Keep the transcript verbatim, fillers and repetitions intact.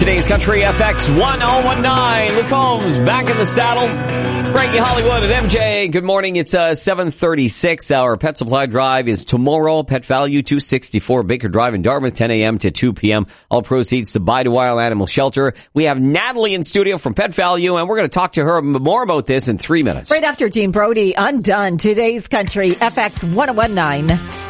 Today's Country F X one oh one nine. Luke Holmes back in the saddle. Frankie Hollywood and M J. Good morning. It's uh, seven thirty-six. Our Pet Supply Drive is tomorrow. Pet Value two sixty-four Baker Drive in Dartmouth, ten a.m. to two p.m. All proceeds to Buy to Wild Animal Shelter. We have Natalie in studio from Pet Value, and we're going to talk to her more about this in three minutes. Right after Dean Brody, Undone. Today's Country F X one oh one nine.